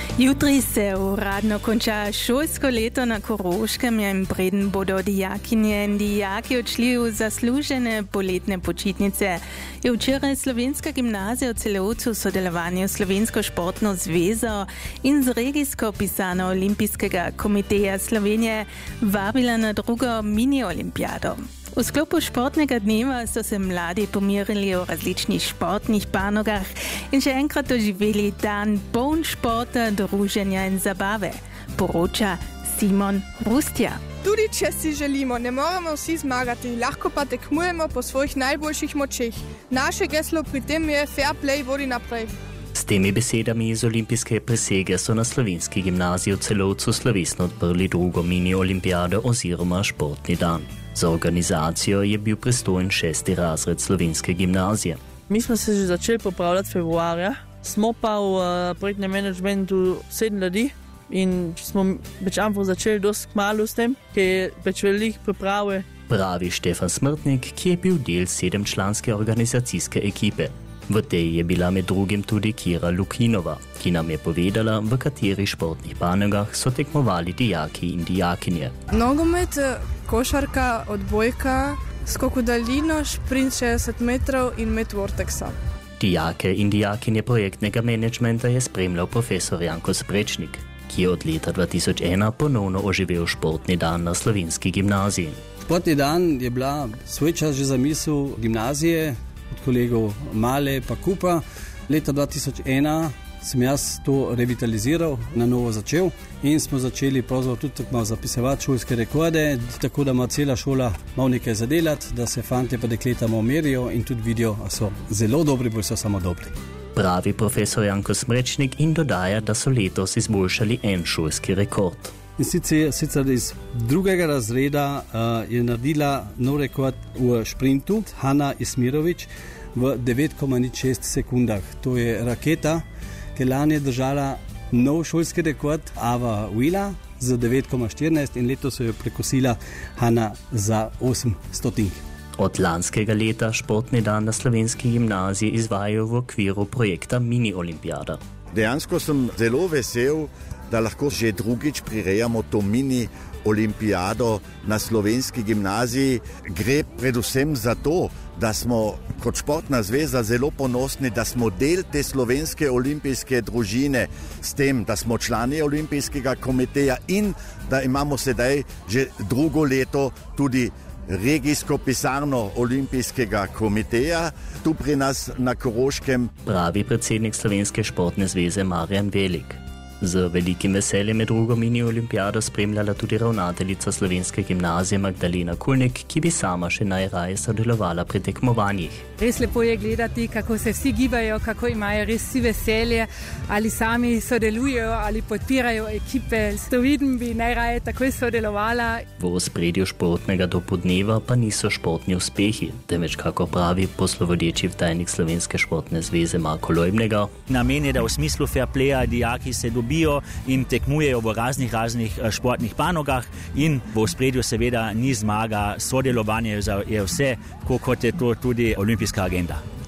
Jutri se uradno konča šolsko leto na Koroškem in preden bodo dijakinje in dijaki odšli v zaslužene poletne počitnice, je včeraj Slovenska gimnazija v Celovcu v sodelovanju s Slovensko športno zvezo in z regijsko pisano Olimpijskega komiteja Slovenije vabila na drugo mini-olimpijado. V sklopu športnega dneva so se mladi pomirili o različnih športnih panogah in še enkrat doživeli dan poln športa, druženja in zabave, poroča Simon Rustja. Tudi če si želimo, ne moremo vsi zmagati, lahko pa tekmujemo po svojih najboljših močeh. Naše geslo pri tem je fair play vodi naprej. S temi besedami iz olimpijske prisege so na Slovenski gimnaziji v Celovcu slovesno odprli drugo mini-olimpijado oziroma športni dan. Za organizacijo je bil pristojen 6. razred Slovenske gimnazije. Mi smo se že začeli popravljati februarja, smo pa v projektnem menedžmentu 7 ljudi in smo začeli dosti kmalu s tem, ki je velik priprave. Pravi Štefan Smrtnik, ki je bil del 7-članske organizacijske ekipe. V tej je bila med drugim tudi Kira Lukinova, ki nam je povedala, v katerih športnih panogah so tekmovali dijaki in dijakinje. Nogomet, košarka, odbojka, skok v daljino, šprint 60 metrov in met vorteksa. Dijake in dijakinje projektnega menedžmenta je spremljal profesor Janko Sprečnik, ki je od leta 2001 ponovno oživel športni dan na Slovenski gimnaziji. Športni dan je bila svoj čas že zamisel gimnazije, od kolegov Male pa Kupa. Leta 2001 sem jaz to revitaliziral, na novo začel in smo začeli tudi malo zapisovati šolske rekorde, tako da ima cela šola malo nekaj zadelati, da se fante pa dekleta malo merijo in tudi vidijo, da so zelo dobri, bolj so samo dobri. Pravi profesor Janko Smrečnik in dodaja, da so letos izboljšali en šolski rekord. In sicer iz 2. razreda je naredila nov rekord v šprintu Hanna Ismirović v 9,06 sekundah. To je raketa, ki lani je držala nov šolski rekord Ava Willa z 9,14 in letos so jo prekosila Hanna za 8 stotink. Od lanskega leta športni dan na Slovenski gimnaziji izvajajo v okviru projekta Mini-olimpijada. Dejansko sem zelo vesel, da lahko že drugič prirejamo to mini-olimpijado na Slovenski gimnaziji. Gre predvsem za to, da smo kot športna zveza zelo ponosni, da smo del te slovenske olimpijske družine s tem, da smo člani Olimpijskega komiteja in da imamo sedaj že drugo leto tudi regijsko pisarno Olimpijskega komiteja tu pri nas na Koroškem. Pravi predsednik Slovenske športne zveze Marjan Velik. Z velikim veseljem je drugo mini-olimpijado spremljala tudi ravnateljica Slovenske gimnazije Magdalena Kulnik, ki bi sama še najraje sodelovala pri tekmovanjih. Res lepo je gledati, kako se vsi gibajo, kako imajo res vsi veselje, ali sami sodelujejo ali podpirajo ekipe. To vidim, bi najraje takoj sodelovala. V ospredju športnega dopodneva pa niso športni uspehi, temveč, kako pravi poslovodeči tajnik Slovenske športne zveze Marko Lojbnega. Namen je, da v smislu fair playa dijaki se dobijo in tekmujejo v raznih športnih panogah in v ospredju seveda ni zmaga, sodelovanje je vse, kot je to tudi olimpijska agenda.